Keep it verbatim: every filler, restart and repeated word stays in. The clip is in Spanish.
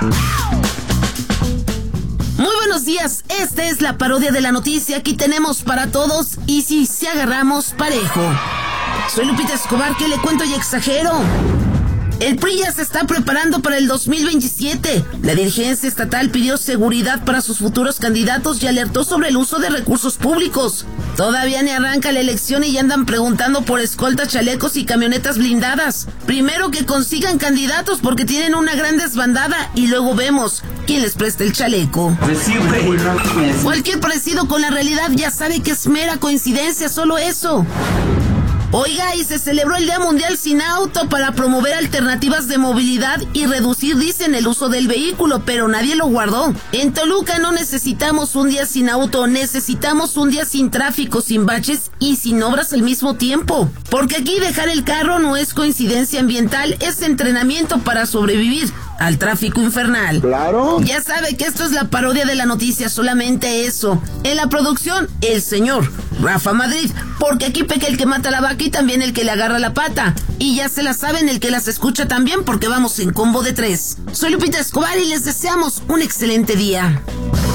Muy buenos días, esta es la parodia de la noticia. Aquí tenemos para todos y si se agarramos parejo. Soy Lupita Escobar, ¿qué le cuento y exagero? El P R I ya se está preparando para el dos mil veintisiete. La dirigencia estatal pidió seguridad para sus futuros candidatos y alertó sobre el uso de recursos públicos. Todavía ni arranca la elección y ya andan preguntando por escoltas, chalecos y camionetas blindadas. Primero que consigan candidatos porque tienen una gran desbandada y luego vemos quién les presta el chaleco. Pues sí, güey, no, pues. Cualquier parecido con la realidad ya sabe que es mera coincidencia, solo eso. Oiga, y se celebró el Día Mundial Sin Auto para promover alternativas de movilidad y reducir, dicen, el uso del vehículo, pero nadie lo guardó. En Toluca no necesitamos un día sin auto, necesitamos un día sin tráfico, sin baches y sin obras al mismo tiempo. Porque aquí dejar el carro no es coincidencia ambiental, es entrenamiento para sobrevivir al tráfico infernal. Claro. Ya sabe que esto es la parodia de la noticia, solamente eso. En la producción, el señor Rafa Madrid, porque aquí peca el que mata la vaca y también el que le agarra la pata. Y ya se la saben, el que las escucha también, porque vamos en combo de tres. Soy Lupita Escobar y les deseamos un excelente día.